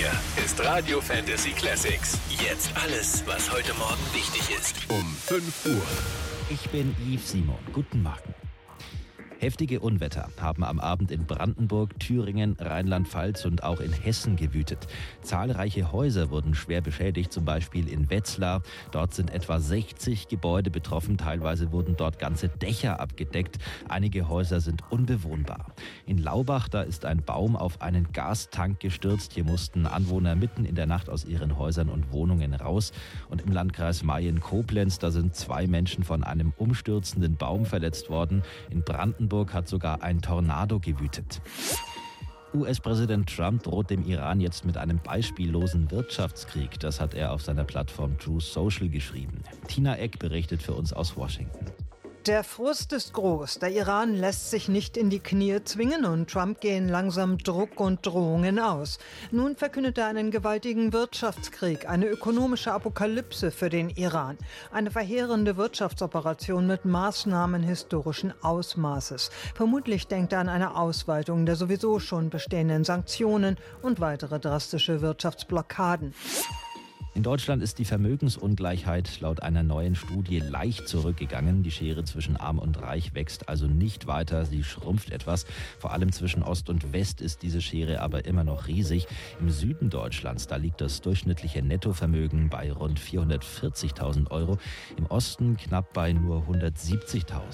Hier ist Radio Fantasy Classics. Jetzt alles, was heute Morgen wichtig ist. Um 5 Uhr. Ich bin Yves Simon. Guten Morgen. Heftige Unwetter haben am Abend in Brandenburg, Thüringen, Rheinland-Pfalz und auch in Hessen gewütet. Zahlreiche Häuser wurden schwer beschädigt, zum Beispiel in Wetzlar. Dort sind etwa 60 Gebäude betroffen. Teilweise wurden dort ganze Dächer abgedeckt. Einige Häuser sind unbewohnbar. In Laubach, da ist ein Baum auf einen Gastank gestürzt. Hier mussten Anwohner mitten in der Nacht aus ihren Häusern und Wohnungen raus. Und im Landkreis Mayen-Koblenz, da sind 2 Menschen von einem umstürzenden Baum verletzt worden. In Brandenburg hat sogar ein Tornado gewütet. US-Präsident Trump droht dem Iran jetzt mit einem beispiellosen Wirtschaftskrieg. Das hat er auf seiner Plattform Truth Social geschrieben. Tina Eck berichtet für uns aus Washington. Der Frust ist groß. Der Iran lässt sich nicht in die Knie zwingen und Trump gehen langsam Druck und Drohungen aus. Nun verkündet er einen gewaltigen Wirtschaftskrieg, eine ökonomische Apokalypse für den Iran. Eine verheerende Wirtschaftsoperation mit Maßnahmen historischen Ausmaßes. Vermutlich denkt er an eine Ausweitung der sowieso schon bestehenden Sanktionen und weitere drastische Wirtschaftsblockaden. In Deutschland ist die Vermögensungleichheit laut einer neuen Studie leicht zurückgegangen. Die Schere zwischen Arm und Reich wächst also nicht weiter, sie schrumpft etwas. Vor allem zwischen Ost und West ist diese Schere aber immer noch riesig. Im Süden Deutschlands, da liegt das durchschnittliche Nettovermögen bei rund 440.000 €, im Osten knapp bei nur 170.000.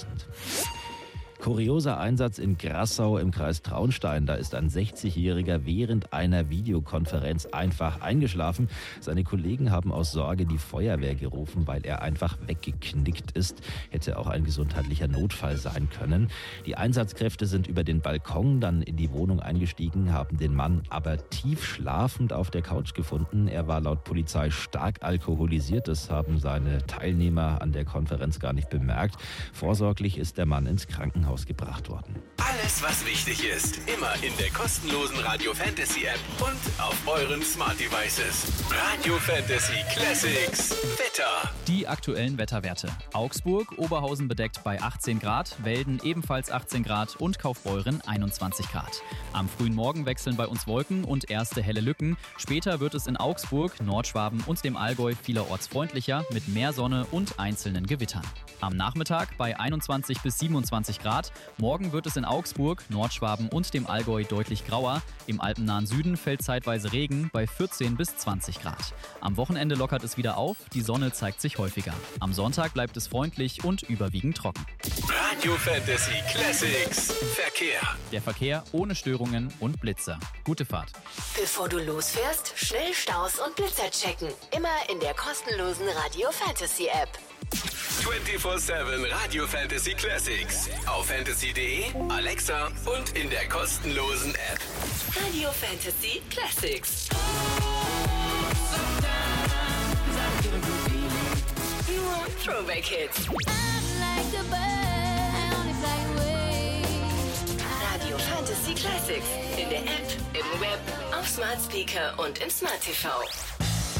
Kurioser Einsatz in Grassau im Kreis Traunstein. Da ist ein 60-Jähriger während einer Videokonferenz einfach eingeschlafen. Seine Kollegen haben aus Sorge die Feuerwehr gerufen, weil er einfach weggeknickt ist. Hätte auch ein gesundheitlicher Notfall sein können. Die Einsatzkräfte sind über den Balkon dann in die Wohnung eingestiegen, haben den Mann aber tief schlafend auf der Couch gefunden. Er war laut Polizei stark alkoholisiert. Das haben seine Teilnehmer an der Konferenz gar nicht bemerkt. Vorsorglich ist der Mann ins Krankenhaus gebracht worden. Alles, was wichtig ist, immer in der kostenlosen Radio Fantasy App und auf euren Smart Devices. Radio Fantasy Classics Wetter. Die aktuellen Wetterwerte. Augsburg, Oberhausen bedeckt bei 18 Grad, Welden ebenfalls 18 Grad und Kaufbeuren 21 Grad. Am frühen Morgen wechseln bei uns Wolken und erste helle Lücken. Später wird es in Augsburg, Nordschwaben und dem Allgäu vielerorts freundlicher mit mehr Sonne und einzelnen Gewittern. Am Nachmittag bei 21 bis 27 Grad. Morgen wird es in Augsburg, Nordschwaben und dem Allgäu deutlich grauer. Im alpennahen Süden fällt zeitweise Regen bei 14 bis 20 Grad. Am Wochenende lockert es wieder auf, die Sonne zeigt sich häufiger. Am Sonntag bleibt es freundlich und überwiegend trocken. Radio Fantasy Classics Verkehr. Der Verkehr ohne Störungen und Blitzer. Gute Fahrt. Bevor du losfährst, schnell Staus und Blitzer checken. Immer in der kostenlosen Radio Fantasy App. 24/7 Radio Fantasy Classics. Auf fantasy.de, Alexa und in der kostenlosen App. Radio Fantasy Classics. Nur Throwback Hits. Radio Fantasy Classics. In der App, im Web, auf Smart Speaker und im Smart TV.